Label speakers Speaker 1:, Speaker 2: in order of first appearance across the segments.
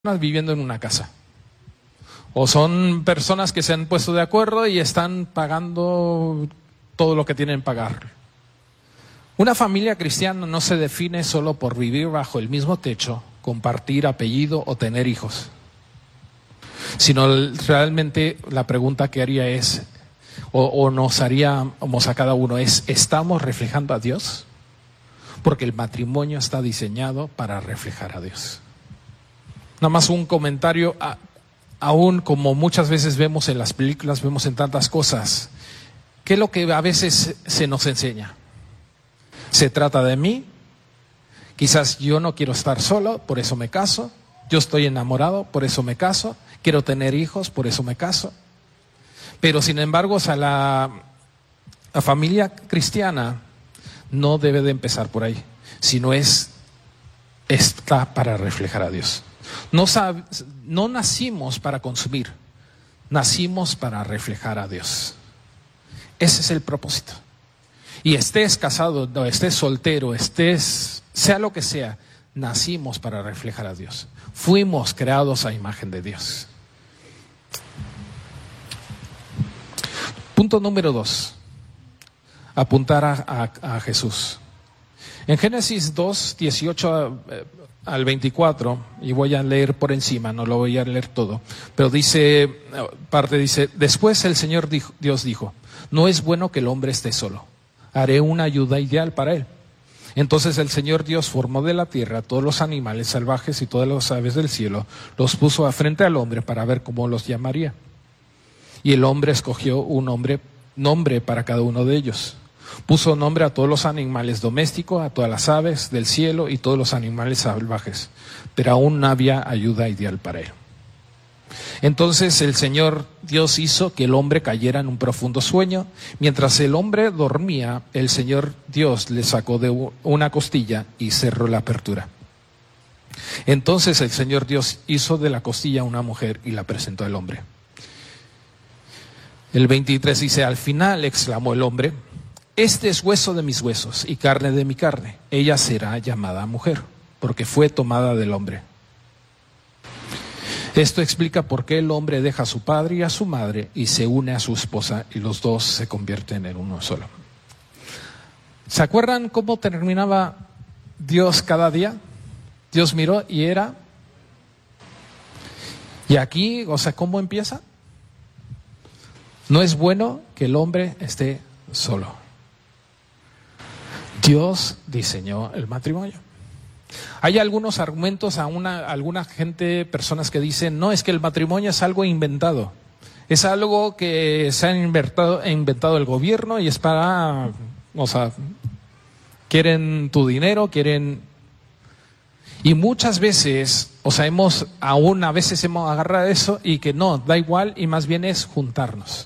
Speaker 1: viviendo en una casa. O son personas que se han puesto de acuerdo y están pagando todo lo que tienen que pagar. Una familia cristiana no se define solo por vivir bajo el mismo techo, compartir apellido o tener hijos. Sino realmente la pregunta que haría es, o nos haríamos a cada uno es, ¿estamos reflejando a Dios? Porque el matrimonio está diseñado para reflejar a Dios. Nada más un comentario, aún como muchas veces vemos en las películas, vemos en tantas cosas, ¿qué es lo que a veces se nos enseña? Se trata de mí, quizás yo no quiero estar solo, por eso me caso, yo estoy enamorado, por eso me caso, quiero tener hijos, por eso me caso. Pero sin embargo, la familia cristiana no debe de empezar por ahí, sino está para reflejar a Dios. No nacimos para consumir, nacimos para reflejar a Dios. Ese es el propósito. Y estés casado, no, estés soltero, sea lo que sea, nacimos para reflejar a Dios. Fuimos creados a imagen de Dios. Punto número 2. Apuntar a Jesús. En Génesis 2, 18 al 24, y voy a leer por encima, no lo voy a leer todo, pero dice, después el Señor Dios dijo, no es bueno que el hombre esté solo, haré una ayuda ideal para él. Entonces el Señor Dios formó de la tierra todos los animales salvajes y todas las aves del cielo, los puso frente al hombre para ver cómo los llamaría. Y el hombre escogió un nombre para cada uno de ellos. Puso nombre a todos los animales domésticos, a todas las aves del cielo y todos los animales salvajes, pero aún no había ayuda ideal para él. Entonces el Señor Dios hizo que el hombre cayera en un profundo sueño. Mientras el hombre dormía, el Señor Dios le sacó de una costilla y cerró la apertura. Entonces el Señor Dios hizo de la costilla una mujer y la presentó al hombre. El 23 dice, al final exclamó el hombre, este es hueso de mis huesos y carne de mi carne. Ella será llamada mujer, porque fue tomada del hombre. Esto explica por qué el hombre deja a su padre y a su madre y se une a su esposa y los dos se convierten en uno solo. ¿Se acuerdan cómo terminaba Dios cada día? Dios miró y era. Y aquí, ¿cómo empieza? No es bueno que el hombre esté solo. Dios diseñó el matrimonio. Hay algunos argumentos alguna gente, personas que dicen, no, es que el matrimonio es algo inventado. Es algo que se ha inventado el gobierno y es para, quieren tu dinero, y muchas veces, hemos agarrado eso y que no, da igual y más bien es juntarnos.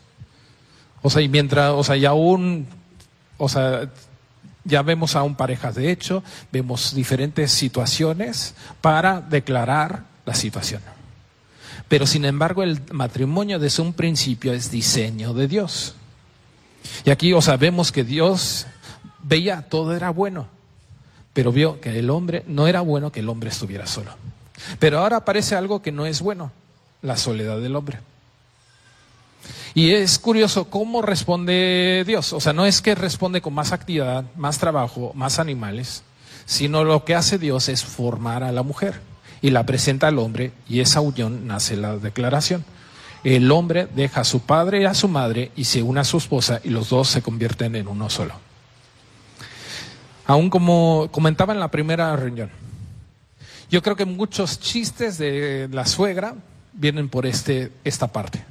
Speaker 1: Ya vemos aún parejas de hecho, vemos diferentes situaciones para declarar la situación. Pero sin embargo el matrimonio desde un principio es diseño de Dios. Y aquí vemos que Dios veía todo era bueno, pero vio que no era bueno que el hombre estuviera solo. Pero ahora aparece algo que no es bueno, la soledad del hombre. Y es curioso cómo responde Dios. No es que responde con más actividad, más trabajo, más animales, sino lo que hace Dios es formar a la mujer y la presenta al hombre, y esa unión nace la declaración. El hombre deja a su padre y a su madre y se une a su esposa y los dos se convierten en uno solo. Aún como comentaba en la primera reunión, yo creo que muchos chistes de la suegra vienen por esta parte.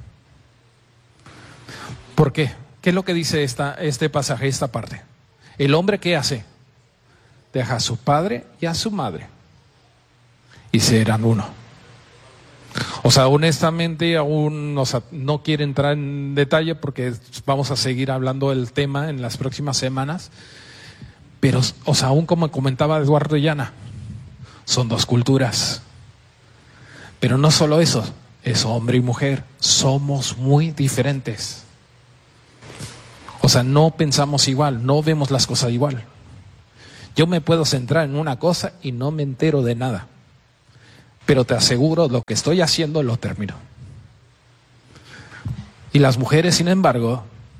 Speaker 1: ¿Por qué? ¿Qué es lo que dice este pasaje, esta parte? El hombre, ¿qué hace? Deja a su padre y a su madre y serán uno. Honestamente aún no quiero entrar en detalle porque vamos a seguir hablando del tema en las próximas semanas, pero aún como comentaba Eduardo y Ana, son dos culturas. Pero no solo eso, es hombre y mujer, somos muy diferentes. No pensamos igual, no vemos las cosas igual. Yo me puedo centrar en una cosa y no me entero de nada. pero te aseguro, lo que estoy haciendo lo termino. Y las mujeres, sin embargo,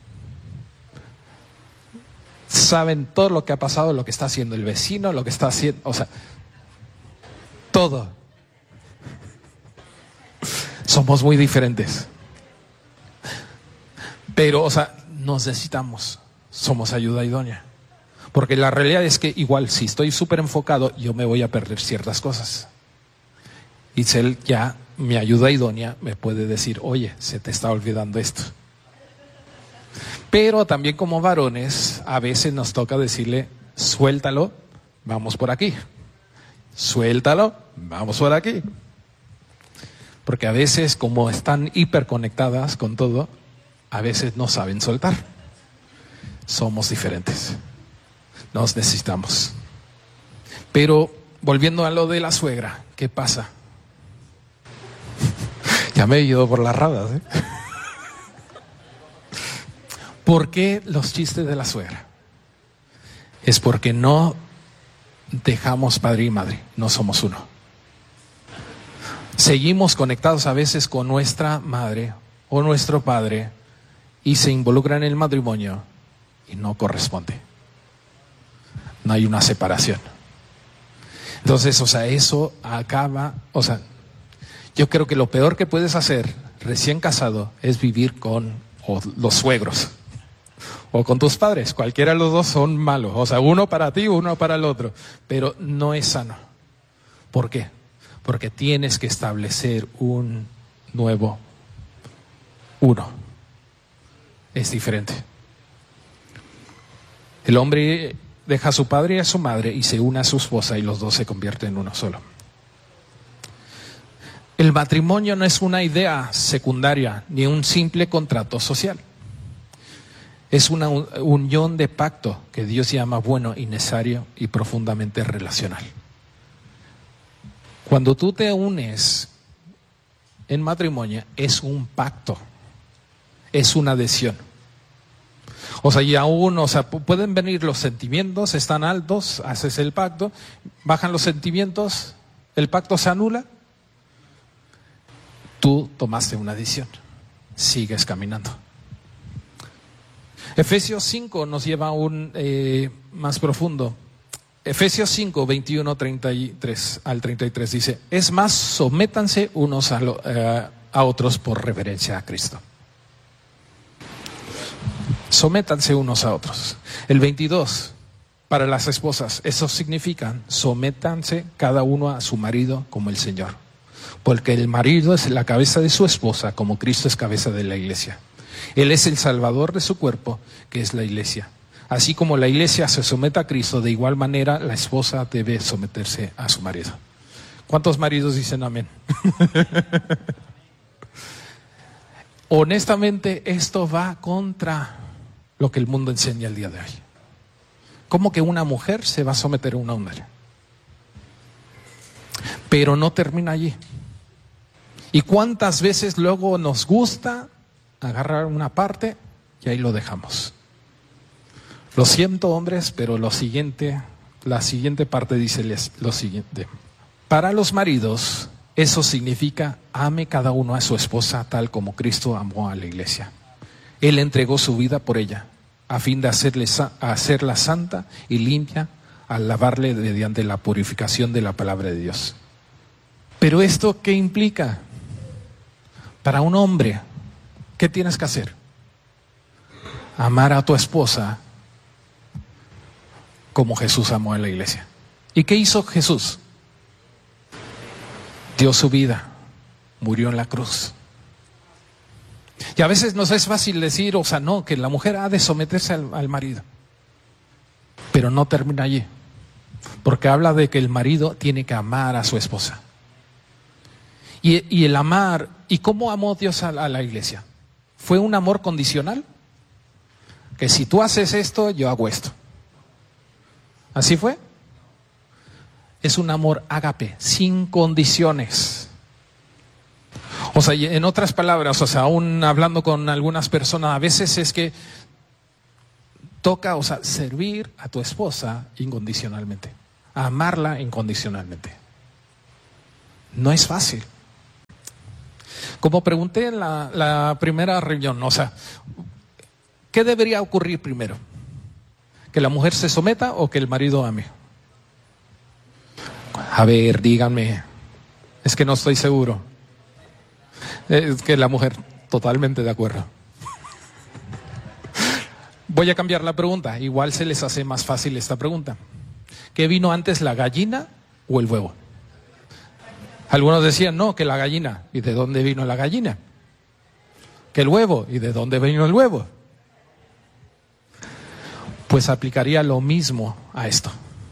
Speaker 1: saben todo lo que ha pasado, lo que está haciendo el vecino, lo que está haciendo, o sea, todo. Somos muy diferentes. Pero, o sea, nos necesitamos. Somos ayuda idónea. Porque la realidad es que igual, si estoy súper enfocado, yo me voy a perder ciertas cosas. Itzel, ya mi ayuda idónea me puede decir, oye, se te está olvidando esto. Pero también como varones, a veces nos toca decirle, suéltalo, vamos por aquí. Suéltalo, vamos por aquí. Porque a veces, como están hiperconectadas con todo, a veces no saben soltar. Somos diferentes. Nos necesitamos. Pero volviendo a lo de la suegra, ¿qué pasa? Ya me he ido por las ramas, ¿eh? ¿Por qué los chistes de la suegra? Es porque no dejamos padre y madre, no somos uno. Seguimos conectados a veces con nuestra madre o nuestro padre y se involucra en el matrimonio y no corresponde. No hay una separación. Entonces, o sea, eso acaba, o sea, yo creo que lo peor que puedes hacer recién casado es vivir con los suegros o con tus padres. Cualquiera de los dos son malos, o sea, uno para ti, uno para el otro, pero no es sano. ¿Por qué? Porque tienes que establecer un nuevo uno. Es diferente. El hombre deja a su padre y a su madre y se une a su esposa y los dos se convierten en uno solo. El matrimonio no es una idea secundaria ni un simple contrato social. Es una unión de pacto que Dios llama bueno y necesario y profundamente relacional. Cuando tú te unes en matrimonio, es un pacto, es una adhesión. O sea, y aún, o sea, pueden venir los sentimientos, están altos, haces el pacto, bajan los sentimientos, el pacto se anula, tú tomaste una decisión, sigues caminando. Efesios 5 nos lleva aún más profundo. Efesios 5, 21, 33 al 33 dice, es más, sométanse unos a otros por reverencia a Cristo. Sométanse unos a otros. El 22, para las esposas, eso significa, sométanse cada uno a su marido como el Señor. Porque el marido es la cabeza de su esposa, como Cristo es cabeza de la iglesia. Él es el salvador de su cuerpo, que es la iglesia. Así como la iglesia se somete a Cristo, de igual manera la esposa debe someterse a su marido. ¿Cuántos maridos dicen amén? Honestamente, esto va contra lo que el mundo enseña el día de hoy. ¿Cómo que una mujer se va a someter a un hombre? Pero no termina allí. ¿Y cuántas veces luego nos gusta agarrar una parte y ahí lo dejamos? Lo siento, hombres, pero la siguiente parte dice lo siguiente. Para los maridos, eso significa, ame cada uno a su esposa tal como Cristo amó a la iglesia. Él entregó su vida por ella, a fin de hacerla santa y limpia, al lavarle mediante la purificación de la palabra de Dios. Pero ¿esto qué implica? Para un hombre, ¿qué tienes que hacer? Amar a tu esposa como Jesús amó a la iglesia. ¿Y qué hizo Jesús? Dio su vida, murió en la cruz. Y a veces nos es fácil decir, o sea, no, que la mujer ha de someterse al marido. Pero no termina allí. Porque habla de que el marido tiene que amar a su esposa. Y el amar, ¿y cómo amó Dios a la iglesia? ¿Fue un amor condicional? Que si tú haces esto, yo hago esto. ¿Así fue? Es un amor ágape, sin condiciones. O sea, en otras palabras, o sea, aún hablando con algunas personas, a veces es que toca, o sea, servir a tu esposa incondicionalmente, amarla incondicionalmente. No es fácil. Como pregunté en la primera reunión, o sea, ¿qué debería ocurrir primero? ¿Que la mujer se someta o que el marido ame? A ver, díganme. Es que no estoy seguro. Es que la mujer, totalmente de acuerdo. Voy a cambiar la pregunta. Igual se les hace más fácil esta pregunta. ¿Qué vino antes, la gallina o el huevo? Algunos decían, no, que la gallina. ¿Y de dónde vino la gallina? Que el huevo. ¿Y de dónde vino el huevo? Pues aplicaría lo mismo a esto.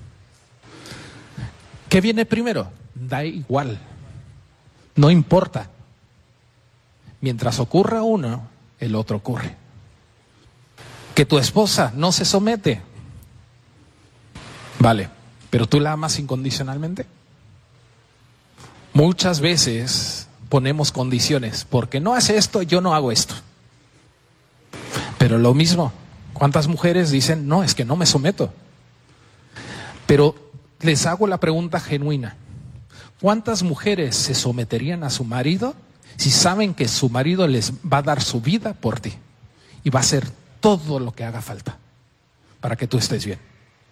Speaker 1: ¿Qué viene primero? Da igual. No importa. Mientras ocurra uno, el otro ocurre. Que tu esposa no se somete. Vale, pero ¿tú la amas incondicionalmente? Muchas veces ponemos condiciones. Porque no hace esto, yo no hago esto. Pero lo mismo, ¿cuántas mujeres dicen, no, es que no me someto? Pero les hago la pregunta genuina. ¿Cuántas mujeres se someterían a su marido si saben que su marido les va a dar su vida por ti? Y va a hacer todo lo que haga falta para que tú estés bien.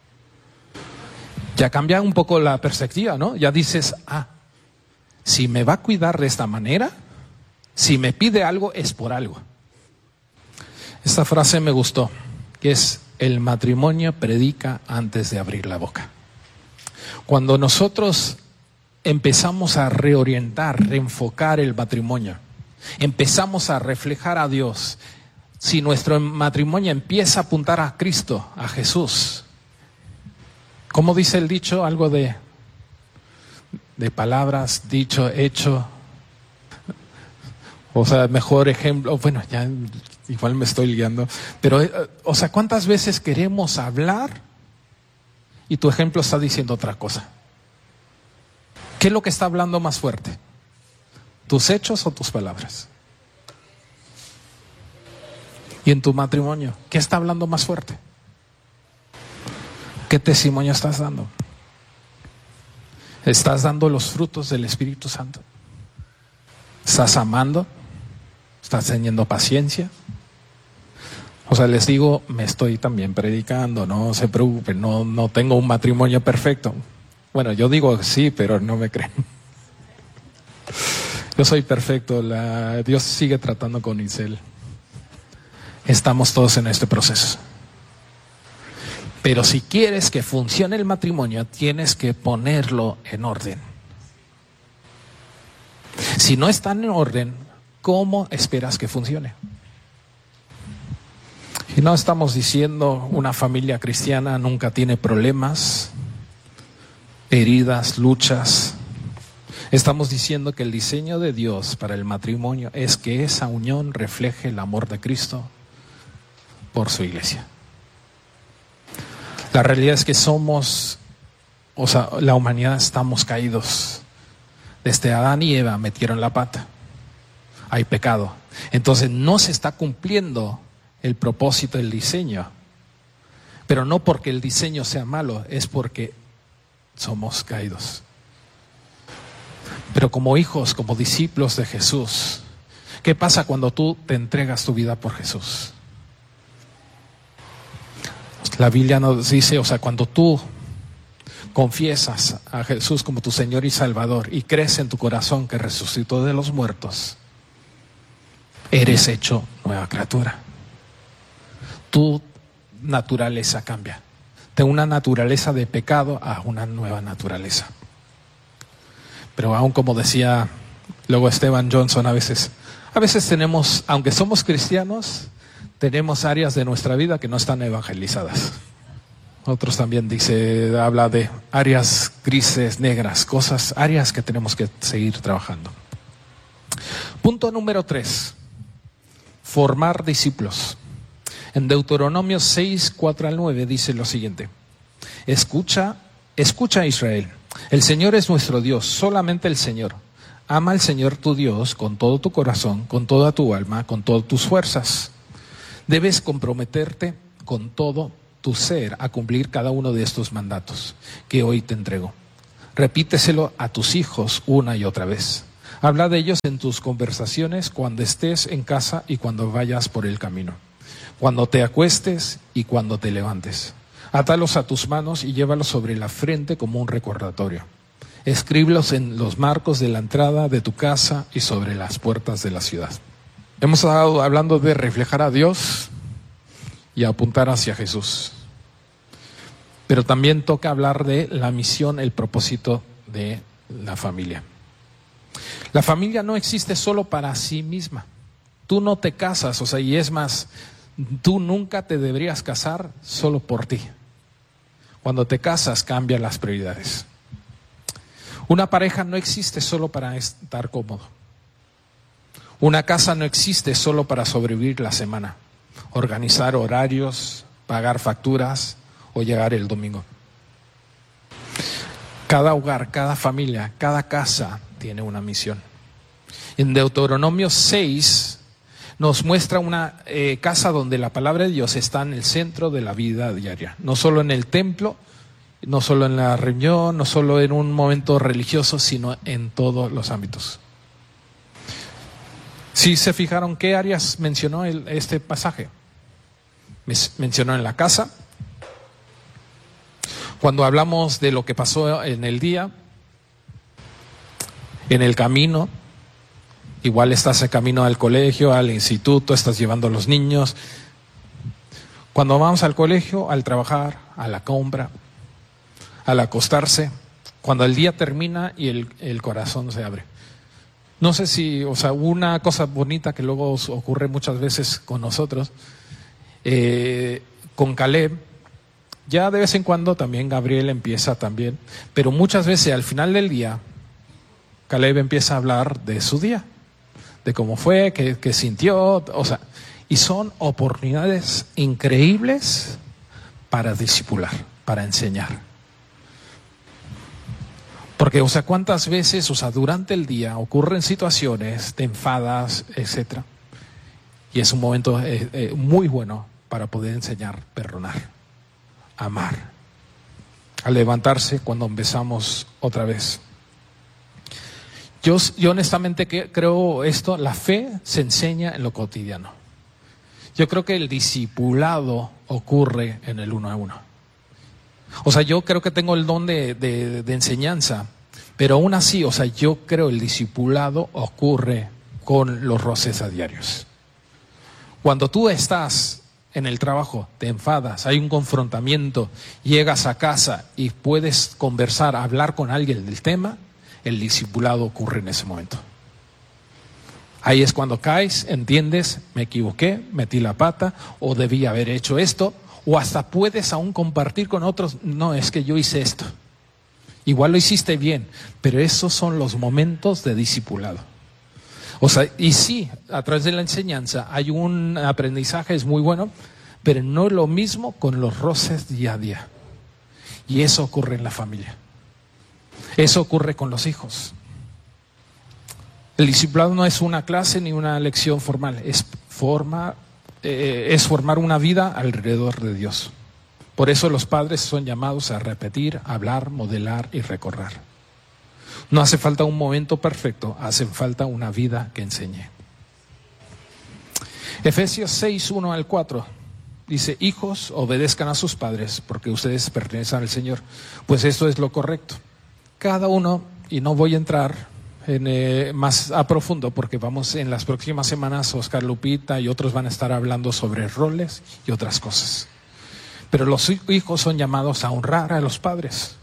Speaker 1: Ya cambia un poco la perspectiva, ¿no? Ya dices, si me va a cuidar de esta manera, si me pide algo, es por algo. Esta frase me gustó, que es, el matrimonio predica antes de abrir la boca. Cuando nosotros empezamos a reorientar, reenfocar el matrimonio, empezamos a reflejar a Dios, si nuestro matrimonio empieza a apuntar a Cristo, a Jesús, ¿cómo dice el dicho? Algo de palabras, dicho, hecho. O sea, mejor ejemplo, bueno, ya igual me estoy liando, pero, o sea, ¿cuántas veces queremos hablar y tu ejemplo está diciendo otra cosa? ¿Qué es lo que está hablando más fuerte? ¿Tus hechos o tus palabras? Y en tu matrimonio, ¿qué está hablando más fuerte? ¿Qué testimonio estás dando? ¿Estás dando los frutos del Espíritu Santo? ¿Estás amando? ¿Estás teniendo paciencia? O sea, les digo, me estoy también predicando, no se preocupen, no tengo un matrimonio perfecto. Bueno, yo digo sí, pero no me creen. Yo soy perfecto, Dios sigue tratando con Isel. Estamos todos en este proceso. Pero si quieres que funcione el matrimonio, tienes que ponerlo en orden. Si no están en orden, ¿cómo esperas que funcione? Y no estamos diciendo una familia cristiana nunca tiene problemas, heridas, luchas. Estamos diciendo que el diseño de Dios para el matrimonio es que esa unión refleje el amor de Cristo por su iglesia. La realidad es que la humanidad estamos caídos. Desde Adán y Eva metieron la pata. Hay pecado. Entonces no se está cumpliendo el propósito del diseño. Pero no porque el diseño sea malo, es porque somos caídos. Pero como hijos, como discípulos de Jesús, ¿qué pasa cuando tú te entregas tu vida por Jesús? La Biblia nos dice, cuando tú confiesas a Jesús como tu Señor y Salvador y crees en tu corazón que resucitó de los muertos, eres hecho nueva criatura. Tu naturaleza cambia. De una naturaleza de pecado a una nueva naturaleza. Pero aún como decía luego Esteban Johnson, a veces tenemos, aunque somos cristianos, tenemos áreas de nuestra vida que no están evangelizadas. Otros también habla de áreas grises, negras, áreas que tenemos que seguir trabajando. Punto número 3, formar discípulos. En Deuteronomio 6, 4 al 9 dice lo siguiente: Escucha Israel, el Señor es nuestro Dios, solamente el Señor. Ama al Señor tu Dios con todo tu corazón, con toda tu alma, con todas tus fuerzas. Debes comprometerte con todo tu ser a cumplir cada uno de estos mandatos que hoy te entrego. Repíteselo a tus hijos una y otra vez. Habla de ellos en tus conversaciones cuando estés en casa y cuando vayas por el camino, cuando te acuestes y cuando te levantes. Átalos a tus manos y llévalos sobre la frente como un recordatorio. Escríbelos en los marcos de la entrada de tu casa y sobre las puertas de la ciudad. Hemos estado hablando de reflejar a Dios y apuntar hacia Jesús. Pero también toca hablar de la misión, el propósito de la familia. La familia no existe solo para sí misma. Tú no te casas, y es más, tú nunca te deberías casar solo por ti. Cuando te casas, cambian las prioridades. Una pareja no existe solo para estar cómodo. Una casa no existe solo para sobrevivir la semana, organizar horarios, pagar facturas o llegar el domingo. Cada hogar, cada familia, cada casa tiene una misión. En Deuteronomio 6 nos muestra una casa donde la palabra de Dios está en el centro de la vida diaria. No solo en el templo, no solo en la reunión, no solo en un momento religioso, sino en todos los ámbitos. ¿Sí se fijaron qué áreas mencionó este pasaje? Mencionó en la casa. Cuando hablamos de lo que pasó en el día, en el camino, igual estás en camino al colegio, al instituto, estás llevando a los niños. Cuando vamos al colegio, al trabajar, a la compra, al acostarse, cuando el día termina y el corazón se abre. No sé si, una cosa bonita que luego ocurre muchas veces con nosotros, con Caleb, ya de vez en cuando también Gabriel empieza también, pero muchas veces al final del día, Caleb empieza a hablar de su día, de cómo fue, qué sintió, y son oportunidades increíbles para discipular, para enseñar. Porque, cuántas veces, durante el día ocurren situaciones, te enfadas, etcétera, y es un momento muy bueno para poder enseñar, perdonar, amar, a levantarse cuando empezamos otra vez. Yo honestamente creo esto, la fe se enseña en lo cotidiano. Yo creo que el discipulado ocurre en el uno a uno. Yo creo que tengo el don de enseñanza, pero aún así, yo creo el discipulado ocurre con los roces a diarios. Cuando tú estás en el trabajo, te enfadas, hay un confrontamiento, llegas a casa y puedes conversar, hablar con alguien del tema, el discipulado ocurre en ese momento. Ahí es cuando caes, entiendes, me equivoqué, metí la pata, o debí haber hecho esto, o hasta puedes aún compartir con otros, no, es que yo hice esto. Igual lo hiciste bien, pero esos son los momentos de discipulado. Y sí, a través de la enseñanza hay un aprendizaje, es muy bueno, pero no es lo mismo con los roces día a día. Y eso ocurre en la familia. Eso ocurre con los hijos. El discipulado no es una clase ni una lección formal, es formar una vida alrededor de Dios. Por eso los padres son llamados a repetir, hablar, modelar y recordar. No hace falta un momento perfecto, hace falta una vida que enseñe. Efesios 6, 1 al 4 dice: hijos, obedezcan a sus padres porque ustedes pertenecen al Señor, pues esto es lo correcto. Cada uno, y no voy a entrar más a profundo porque vamos en las próximas semanas, Oscar, Lupita y otros van a estar hablando sobre roles y otras cosas. Pero los hijos son llamados a honrar a los padres.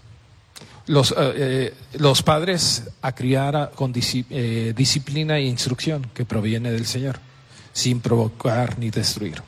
Speaker 1: Los padres a criar con disciplina e instrucción que proviene del Señor, sin provocar ni destruir.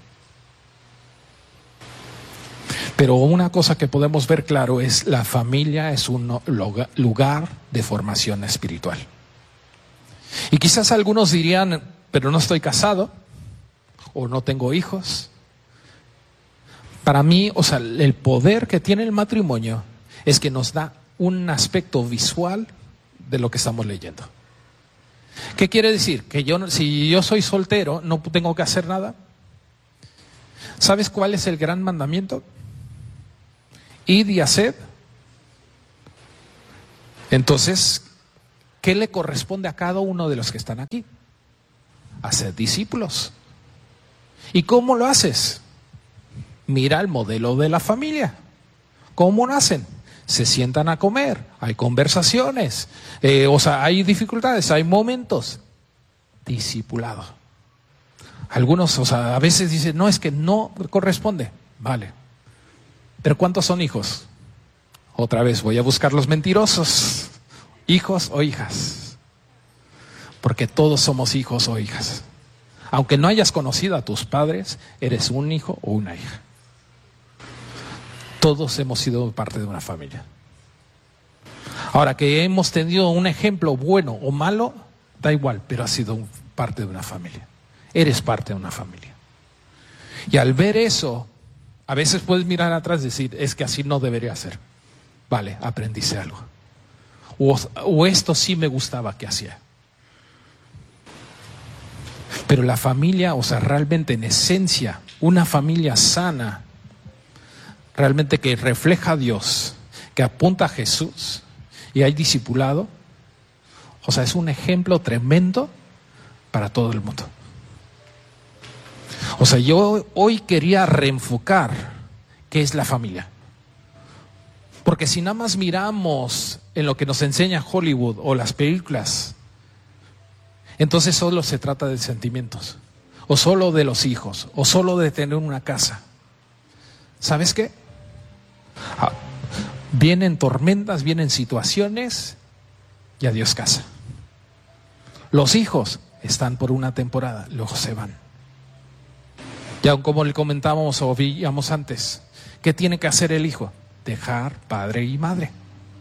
Speaker 1: Pero una cosa que podemos ver claro es la familia es un lugar de formación espiritual. Y quizás algunos dirían, pero no estoy casado o no tengo hijos. Para mí, el poder que tiene el matrimonio es que nos da un aspecto visual de lo que estamos leyendo. ¿Qué quiere decir? Que si yo soy soltero, no tengo que hacer nada. ¿Sabes cuál es el gran mandamiento? Id y haced Entonces, ¿qué le corresponde a cada uno de los que están aquí? Hacer discípulos. ¿Y cómo lo haces? Mira el modelo de la familia. ¿Cómo nacen? Se sientan a comer, hay conversaciones, hay dificultades, hay momentos. Discipulado. Algunos, a veces dicen, no, es que no corresponde. Vale. ¿Pero cuántos son hijos? Otra vez, voy a buscar los mentirosos. ¿Hijos o hijas? Porque todos somos hijos o hijas. Aunque no hayas conocido a tus padres, eres un hijo o una hija. Todos hemos sido parte de una familia. Ahora, que hemos tenido un ejemplo bueno o malo, da igual, pero has sido parte de una familia. Eres parte de una familia. Y al ver eso, a veces puedes mirar atrás y decir, es que así no debería ser. Vale, aprendiste algo. O esto sí me gustaba que hacía. Pero la familia, realmente en esencia, una familia sana, realmente que refleja a Dios, que apunta a Jesús y hay discipulado, es un ejemplo tremendo para todo el mundo. Yo hoy quería reenfocar qué es la familia. Porque si nada más miramos en lo que nos enseña Hollywood o las películas, entonces solo se trata de sentimientos, o solo de los hijos, o solo de tener una casa. ¿Sabes qué? Vienen tormentas, vienen situaciones y adiós casa. Los hijos están por una temporada, luego se van. Ya como le comentábamos o veíamos antes, ¿qué tiene que hacer el hijo? Dejar padre y madre.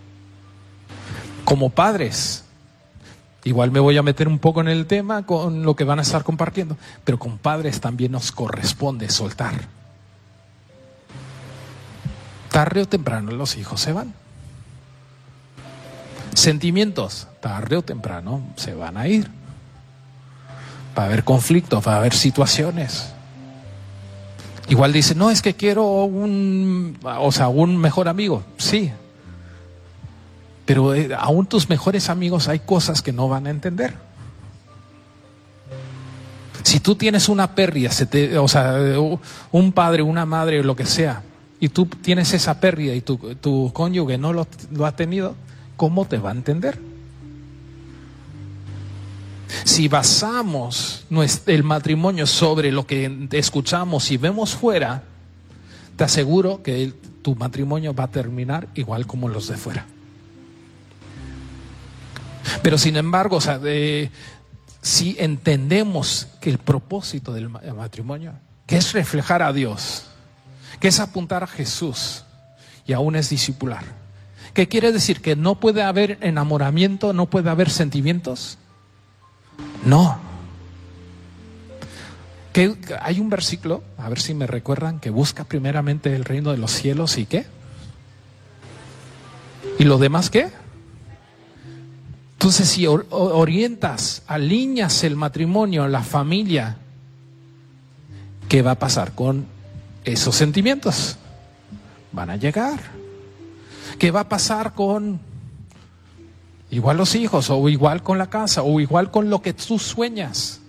Speaker 1: Como padres, igual me voy a meter un poco en el tema con lo que van a estar compartiendo, pero con padres también nos corresponde soltar. Tarde o temprano los hijos se van. Sentimientos, tarde o temprano se van a ir. Va a haber conflictos, va a haber situaciones. Igual dice, no, es que quiero un mejor amigo. Sí. Pero aún tus mejores amigos hay cosas que no van a entender. Si tú tienes una pérdida, un padre, una madre, lo que sea, y tú tienes esa pérdida y tu cónyuge no lo ha tenido, ¿cómo te va a entender? Si basamos el matrimonio sobre lo que escuchamos y vemos fuera, te aseguro que tu matrimonio va a terminar igual como los de fuera. Pero sin embargo, si entendemos que el propósito del matrimonio, que es reflejar a Dios, que es apuntar a Jesús y aún es discipular. ¿Qué quiere decir? ¿Que no puede haber enamoramiento, no puede haber sentimientos? No. Que hay un versículo, a ver si me recuerdan, que busca primeramente el reino de los cielos y ¿qué? ¿Y lo demás qué? Entonces, si orientas, alineas el matrimonio, la familia, ¿qué va a pasar con esos sentimientos? Van a llegar. ¿Qué va a pasar con igual los hijos, o igual con la casa, o igual con lo que tú sueñas?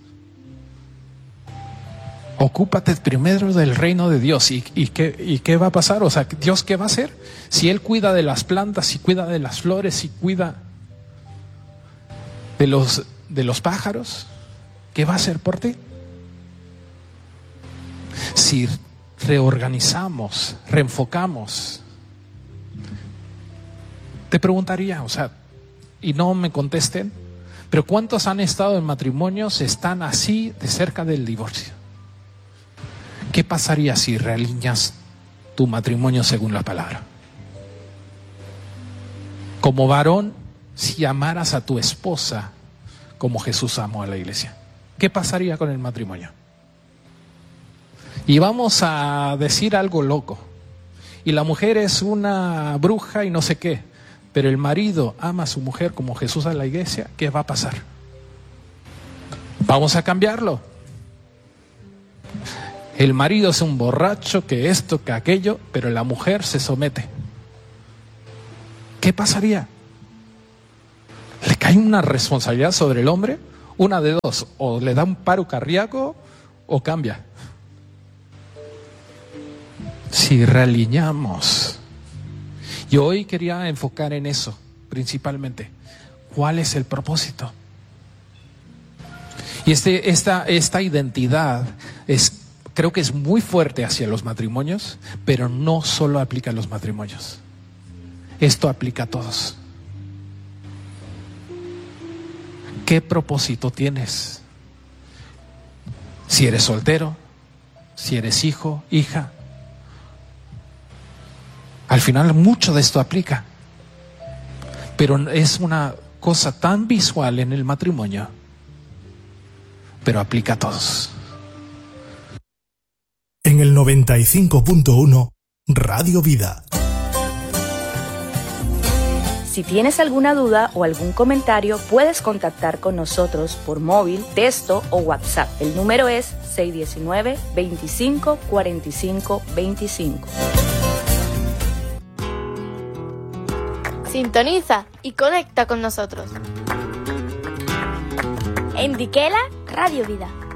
Speaker 1: Ocúpate primero del reino de Dios. ¿Y qué va a pasar? ¿Dios qué va a hacer? Si Él cuida de las plantas, si cuida de las flores, si cuida de los pájaros, ¿qué va a hacer por ti? Si reorganizamos, reenfocamos, te preguntaría, y no me contesten, pero ¿cuántos han estado en matrimonios, están así de cerca del divorcio? ¿Qué pasaría si realineas tu matrimonio según la palabra? Como varón, si amaras a tu esposa como Jesús amó a la iglesia, ¿qué pasaría con el matrimonio? Y vamos a decir algo loco, y la mujer es una bruja y no sé qué, pero el marido ama a su mujer como Jesús a la iglesia, ¿qué va a pasar? Vamos a cambiarlo. El marido es un borracho, que esto, que aquello, pero la mujer se somete. ¿Qué pasaría? Hay una responsabilidad sobre el hombre, una de dos, o le da un paro cardíaco o cambia. Si realineamos. Y hoy quería enfocar en eso, principalmente. ¿Cuál es el propósito? Y esta identidad creo que es muy fuerte hacia los matrimonios, pero no solo aplica a los matrimonios. Esto aplica a todos. ¿Qué propósito tienes? Si eres soltero, si eres hijo, hija. Al final mucho de esto aplica. Pero es una cosa tan visual en el matrimonio, pero aplica a todos.
Speaker 2: En el 95.1 Radio Vida.
Speaker 3: Si tienes alguna duda o algún comentario, puedes contactar con nosotros por móvil, texto o WhatsApp. El número es 619-2545-25.
Speaker 4: Sintoniza y conecta con nosotros.
Speaker 5: En Diquela, Radio Vida.